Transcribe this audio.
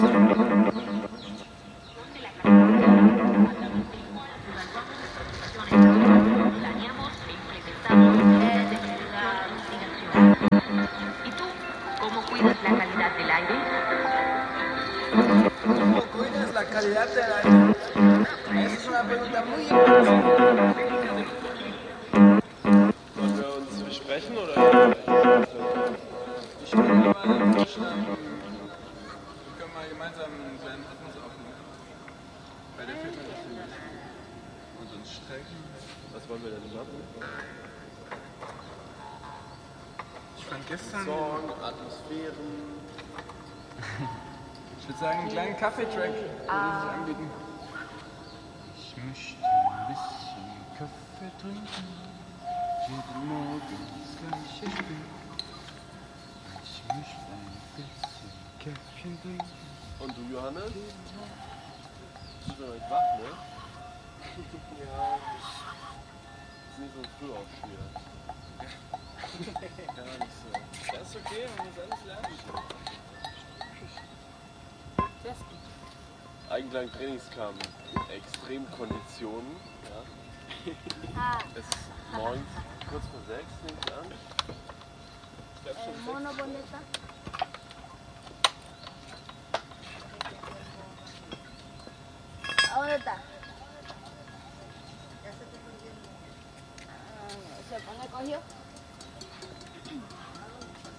calidad del aire? Esa es una pregunta muy importante. Wollen wir uns besprechen oder? Ich würde mal vorschlagen, wir können mal gemeinsam einen kleinen Rhythmus aufnehmen. Bei der fehlt mir das ein bisschen. Und uns strecken. Was wollen wir denn machen? Ich fand gestern. Song, Atmosphären. Ich würde sagen, einen kleinen Kaffeetrack würde sich anbieten. Ich möchte ein bisschen Kaffee trinken, jeden Morgen das gleiche Spiel. Ich möchte ein bisschen Käffchen trinken. Und du, Johannes? Bist du noch nicht wach, ne? Ja. Ist nicht so früh aufstehen. Ja, nicht so. Das ist okay, man muss alles lernen. Das ist gut. Eigenklang Trainingskampf, Extremkonditionen. Ja. Es ist morgens kurz vor 6, nehme ich an. Mono bonita. ¿A dónde está? ¿Se pone cogió?